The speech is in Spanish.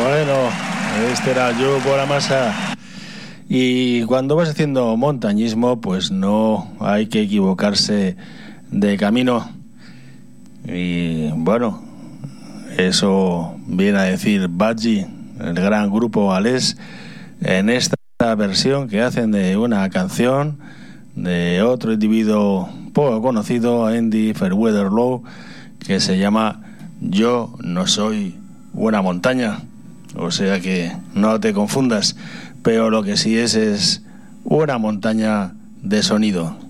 Bueno, este era Yo por la masa. Y cuando vas haciendo montañismo, pues no hay que equivocarse de camino. Y bueno, eso viene a decir Budgie, el gran grupo galés, en esta versión que hacen de una canción de otro individuo poco conocido, Andy Fairweather Low, que se llama Yo no soy una montaña. O sea que no te confundas, pero lo que sí es una montaña de sonido.